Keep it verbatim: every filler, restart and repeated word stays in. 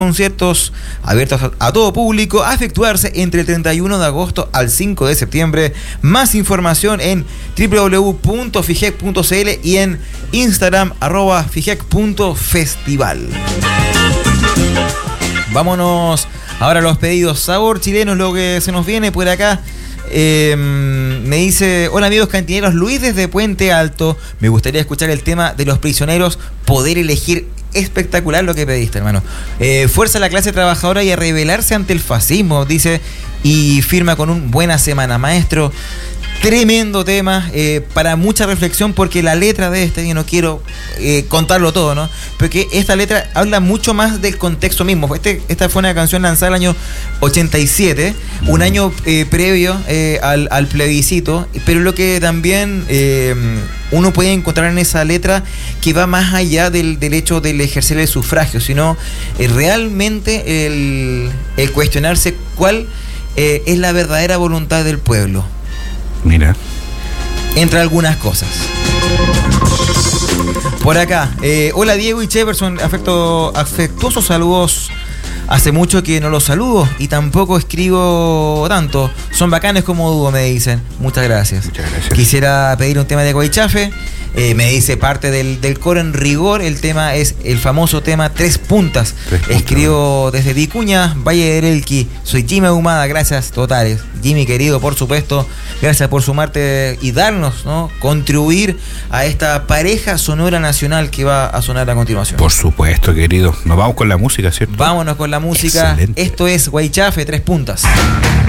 conciertos abiertos a, a todo público a efectuarse entre el treinta y uno de agosto al cinco de septiembre. Más información en doble u doble u doble u punto fijec punto c l y en Instagram arroba fijec punto festival. Vámonos ahora a los pedidos. Sabor chileno es lo que se nos viene por acá. Eh, me dice: hola amigos cantineros, Luis desde Puente Alto. Me gustaría escuchar el tema de los prisioneros, poder elegir. Espectacular lo que pediste, hermano. Eh, fuerza a la clase trabajadora y a rebelarse ante el fascismo, dice, y firma con un buena semana, maestro. Tremendo tema, eh, para mucha reflexión, porque la letra de este, yo no quiero eh, contarlo todo, ¿no? Porque esta letra habla mucho más del contexto mismo. Este, esta fue una canción lanzada el año ochenta y siete, un año eh, previo eh, al, al plebiscito, pero lo que también eh, uno puede encontrar en esa letra que va más allá del, del hecho del ejercer el sufragio, sino eh, realmente el, el cuestionarse cuál eh, es la verdadera voluntad del pueblo. Mira. Entre algunas cosas. Por acá, eh, hola Diego y Jefferson, afecto, afectuosos saludos. Hace mucho que no los saludo y tampoco escribo tanto. Son bacanes como dúo, me dicen. Muchas gracias. Muchas gracias. Quisiera pedir un tema de Guaychafe. Eh, me dice parte del, del coro en rigor. El tema es el famoso tema Tres Puntas. Tres puntas. Escribo desde Vicuña, Valle del Elqui. Soy Jimmy Ahumada, gracias totales. Jimmy querido, por supuesto, gracias por sumarte y darnos, ¿no? Contribuir a esta pareja sonora nacional que va a sonar a continuación. Por supuesto, querido. Nos vamos con la música, ¿cierto? Vámonos con la música. Excelente. Esto es Guaychafe, Tres Puntas.